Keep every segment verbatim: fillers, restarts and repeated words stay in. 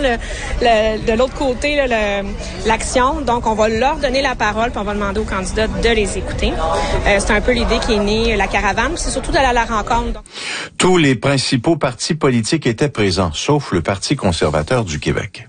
le, le, de l'autre côté là, le, l'action. Donc, on va leur donner la parole puis on va demander aux candidats de les écouter. Euh, c'est un peu l'idée qui est née, la caravane. C'est surtout d'aller à la rencontre. Donc. Tous les principaux partis politiques étaient présents, sauf le Parti conservateur du Québec.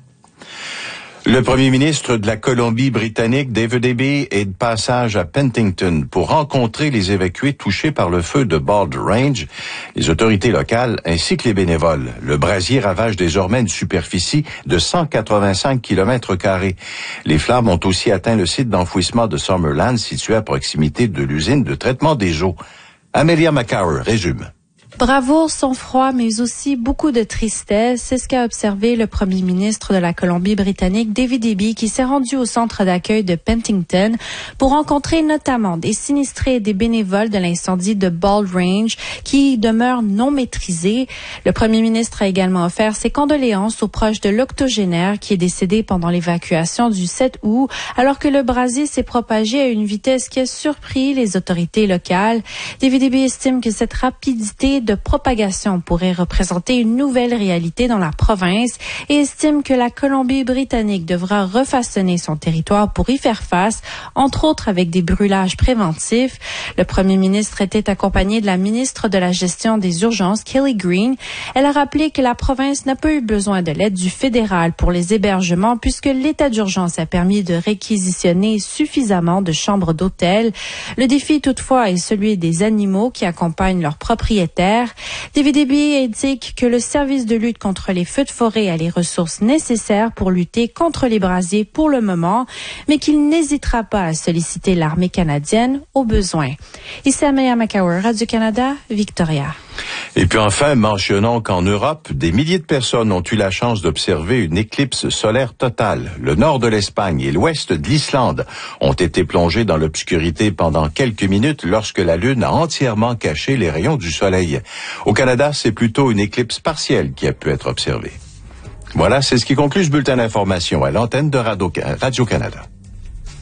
Le premier ministre de la Colombie-Britannique, David Eby, est de passage à Penticton pour rencontrer les évacués touchés par le feu de Bald Range, les autorités locales ainsi que les bénévoles. Le brasier ravage désormais une superficie de cent quatre-vingt-cinq kilomètres carrés. Les flammes ont aussi atteint le site d'enfouissement de Summerland, situé à proximité de l'usine de traitement des eaux. Amelia McCower résume. Bravoure, sang-froid, mais aussi beaucoup de tristesse. C'est ce qu'a observé le premier ministre de la Colombie-Britannique, David Eby, qui s'est rendu au centre d'accueil de Penticton pour rencontrer notamment des sinistrés et des bénévoles de l'incendie de Bald Range qui demeure non maîtrisé. Le premier ministre a également offert ses condoléances aux proches de l'octogénaire qui est décédé pendant l'évacuation du sept août, alors que le brasier s'est propagé à une vitesse qui a surpris les autorités locales. David Eby estime que cette rapidité de propagation pourrait représenter une nouvelle réalité dans la province et estime que la Colombie-Britannique devra refaçonner son territoire pour y faire face, entre autres avec des brûlages préventifs. Le premier ministre était accompagné de la ministre de la Gestion des urgences, Kelly Green. Elle a rappelé que la province n'a pas eu besoin de l'aide du fédéral pour les hébergements puisque l'état d'urgence a permis de réquisitionner suffisamment de chambres d'hôtel. Le défi toutefois est celui des animaux qui accompagnent leurs propriétaires. David Eby indique que le service de lutte contre les feux de forêt a les ressources nécessaires pour lutter contre les brasiers pour le moment, mais qu'il n'hésitera pas à solliciter l'armée canadienne au besoin. Ici Amelia McCower, Radio-Canada, Victoria. Et puis enfin, mentionnons qu'en Europe, des milliers de personnes ont eu la chance d'observer une éclipse solaire totale. Le nord de l'Espagne et l'ouest de l'Islande ont été plongés dans l'obscurité pendant quelques minutes lorsque la Lune a entièrement caché les rayons du soleil. Au Canada, c'est plutôt une éclipse partielle qui a pu être observée. Voilà, c'est ce qui conclut ce bulletin d'information à l'antenne de Radio-Canada.